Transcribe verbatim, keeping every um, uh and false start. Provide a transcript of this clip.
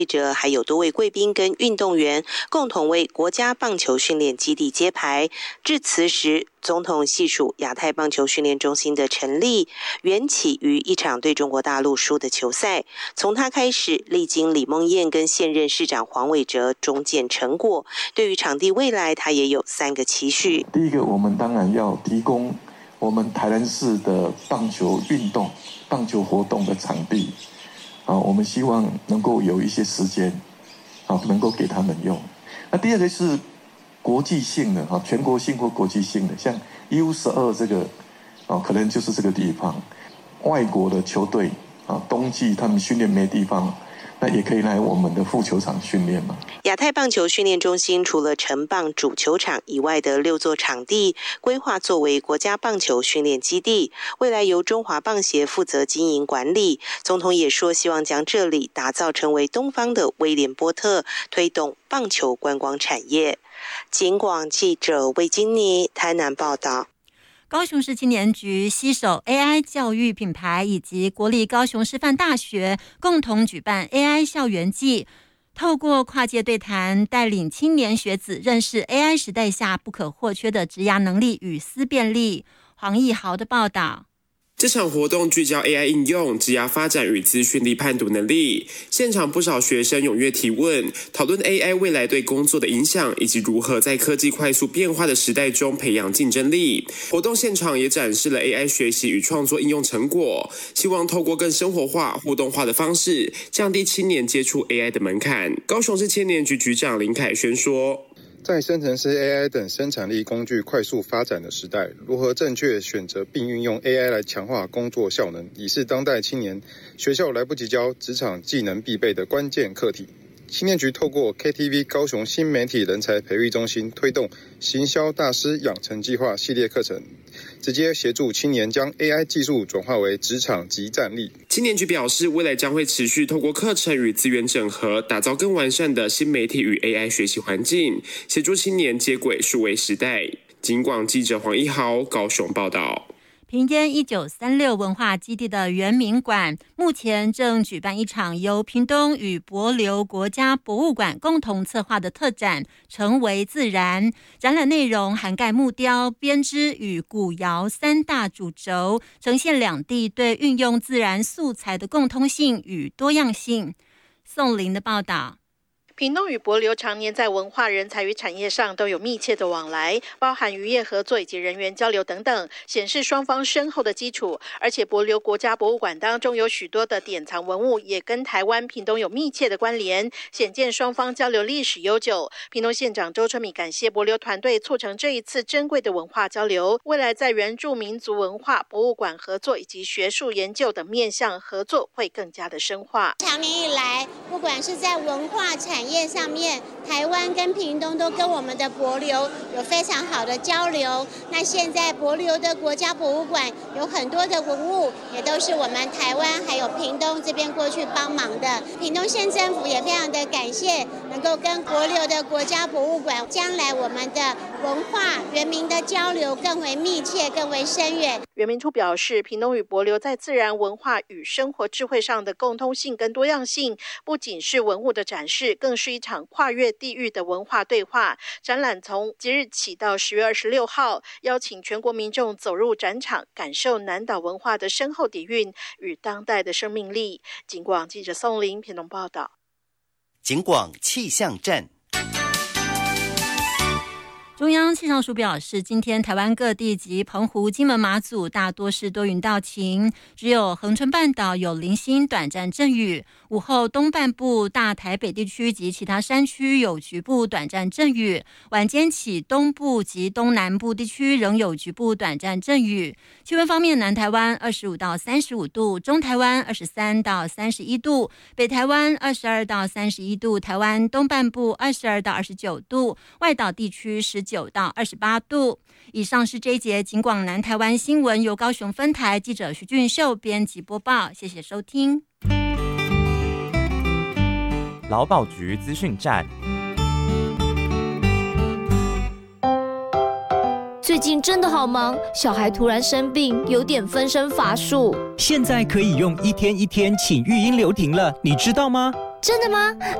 记者还有多位贵宾跟运动员共同为国家棒球训练基地揭牌。致辞时，总统细数亚太棒球训练中心的成立缘起于一场对中国大陆输的球赛，从他开始，历经李梦燕跟现任市长黄伟哲中见成果。对于场地未来，他也有三个期许。 第一个，我们当然要提供我们台南市的棒球运动、棒球活动的场地。啊，我们希望能够有一些时间，啊，能够给他们用。那第二个是国际性的，哈，全国性或国际性的，像 U 十二这个，啊，可能就是这个地方。外国的球队，啊，冬季他们训练没地方，那也可以来我们的副球场训练嘛。 亚太棒球训练中心除了城棒主球场以外的六座场地，规划作为国家棒球训练基地，未来由中华棒协负责经营管理。总统也说，希望将这里打造成为东方的威廉波特，推动棒球观光产业。警广记者魏金妮台南报道。 高雄市青年局携手 A I 教育品牌以及国立高雄师范大学共同举办 A I 校园季，透过跨界对谈，带领青年学子认识 A I 时代下不可或缺的职涯能力与思辨力。黄义豪的报道。 这场活动聚焦 A I 应用、职涯发展与资讯力判读能力。现场不少学生踊跃提问，讨论 A I 未来对工作的影响，以及如何在科技快速变化的时代中培养竞争力。活动现场也展示了 A I 学习与创作应用成果，希望透过更生活化、互动化的方式，降低青年接触 A I 的门槛。高雄市青年局局长林凯轩说， 在生成式 A I 等生产力工具快速发展的时代，如何正确选择并运用 A I 来强化工作效能，已是当代青年学校来不及教、职场技能必备的关键课题。青年局透过 K T V 高雄新媒体人才培育中心推动行销大师养成计划系列课程，直接协助青年将 A I 技术转化为职场即战力。 青年局表示，未来将会持续透过课程与资源整合，打造更完善的新媒体与 A I 学习环境，协助青年接轨数位时代。警广记者黄一豪高雄报道。 屏烟一九三六文化基地的原民馆目前正举办一场由屏东与帛琉国家博物馆共同策划的特展，成为自然。展览内容涵盖木雕、编织与古窑三大主轴，呈现两地对运用自然素材的共通性与多样性。宋林的报道。 屏东与帛琉常年在文化、人才与产业上都有密切的往来，包含渔业合作以及人员交流等等，显示双方深厚的基础。而且帛琉国家博物馆当中有许多的典藏文物，也跟台湾屏东有密切的关联，显见双方交流历史悠久。屏东县长周春米感谢帛琉团队促成这一次珍贵的文化交流，未来在原住民族文化、博物馆合作以及学术研究等面向合作会更加的深化。 长年以来，不管是在文化产业上面，台湾跟屏东都跟我们的帛琉有非常好的交流。那现在帛琉的国家博物馆有很多的文物，也都是我们台湾还有屏东这边过去帮忙的。屏东县政府也非常的感谢，能够跟帛琉的国家博物馆，将来我们的文化原民的交流更为密切、更为深远。 原民处表示，屏东与帛琉在自然文化与生活智慧上的共通性跟多样性，不仅是文物的展示，更是一场跨越地域的文化对话。展览从即日起到十月二十六号，邀请全国民众走入展场，感受南岛文化的深厚底蕴与当代的生命力。警广记者宋林屏东报道。 警广气象站。 中央气象署表示，今天台湾各地及澎湖、金门、马祖大多是多云到晴，只有恒春半岛有零星短暂阵雨。午后东半部、大台北地区及其他山区有局部短暂阵雨，晚间起东部及东南部地区仍有局部短暂阵雨。气温方面，南台湾二十五到三十五度，中台湾二十三到三十一度，北台湾二十二到三十一度，台湾东半部二十二到二十九度，外岛地区十九到二十八度。以上是这一节警广南台湾新闻，由高雄分台记者徐俊秀编辑播报，谢谢收听。 劳保局资讯站。 最近真的好忙，小孩突然生病，有点分身乏术。 现在可以用一天一天请育婴留停了，你知道吗？ 真的吗？